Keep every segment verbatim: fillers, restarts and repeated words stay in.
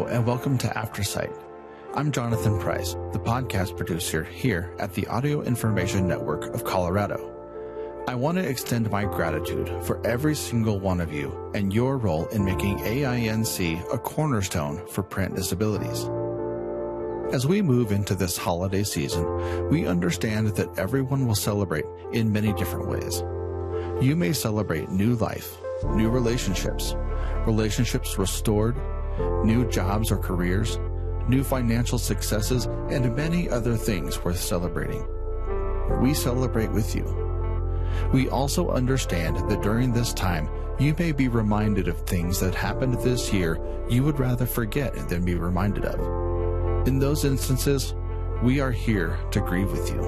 Hello and welcome to Aftersight. I'm Jonathan Price, the podcast producer here at the Audio Information Network of Colorado. I want to extend my gratitude for every single one of you and your role in making A I N C a cornerstone for print disabilities. As we move into this holiday season, we understand that everyone will celebrate in many different ways. You may celebrate new life, new relationships, relationships restored, new jobs or careers, new financial successes, and many other things worth celebrating. We celebrate with you. We also understand that during this time, you may be reminded of things that happened this year you would rather forget than be reminded of. In those instances, we are here to grieve with you.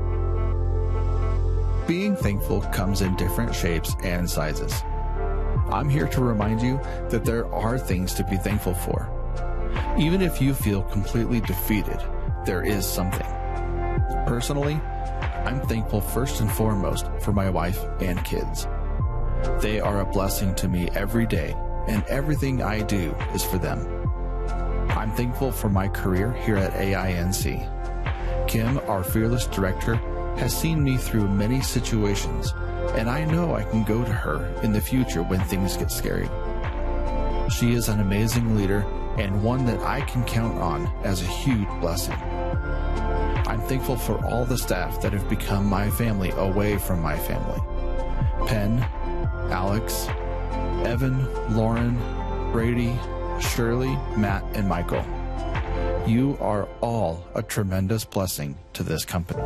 Being thankful comes in different shapes and sizes. I'm here to remind you that there are things to be thankful for. Even if you feel completely defeated, there is something. Personally, I'm thankful first and foremost for my wife and kids. They are a blessing to me every day, and everything I do is for them. I'm thankful for my career here at A I N C. Kim, our fearless director, has seen me through many situations, and I know I can go to her in the future when things get scary. She is an amazing leader and one that I can count on as a huge blessing. I'm thankful for all the staff that have become my family away from my family. Penn, Alex, Evan, Lauren, Brady, Shirley, Matt, and Michael. You are all a tremendous blessing to this company.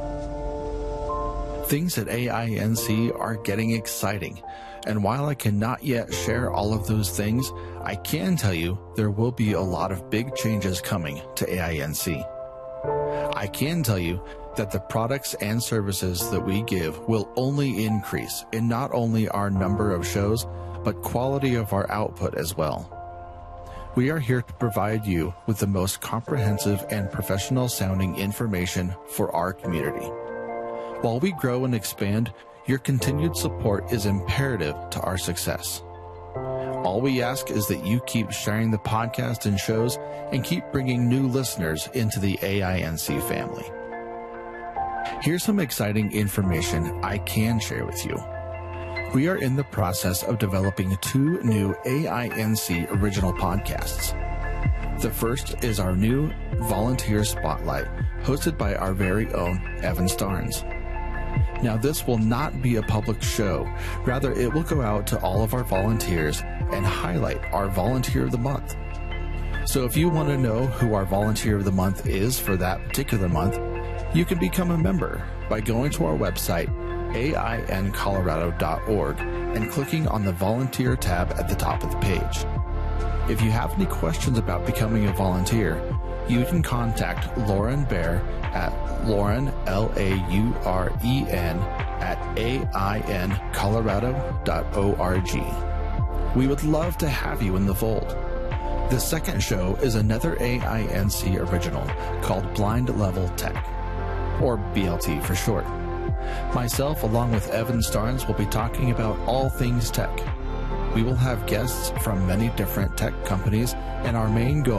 Things at A I N C are getting exciting, and while I cannot yet share all of those things, I can tell you there will be a lot of big changes coming to A I N C. I can tell you that the products and services that we give will only increase in not only our number of shows, but quality of our output as well. We are here to provide you with the most comprehensive and professional sounding information for our community. While we grow and expand, your continued support is imperative to our success. All we ask is that you keep sharing the podcast and shows and keep bringing new listeners into the A I N C family. Here's some exciting information I can share with you. We are in the process of developing two new A I N C original podcasts. The first is our new Volunteer Spotlight, hosted by our very own Evan Starnes. Now, this will not be a public show. Rather, it will go out to all of our volunteers and highlight our Volunteer of the Month. So if you want to know who our Volunteer of the Month is for that particular month, you can become a member by going to our website, A I N colorado dot org, and clicking on the Volunteer tab at the top of the page. If you have any questions about becoming a volunteer, you can contact Lauren Bear at Lauren, L A U R E N, at A I N colorado dot org. We would love to have you in the fold. The second show is another A I N C original called Blind Level Tech, or B L T for short. Myself, along with Evan Starnes, will be talking about all things tech. We will have guests from many different tech companies, and our main goal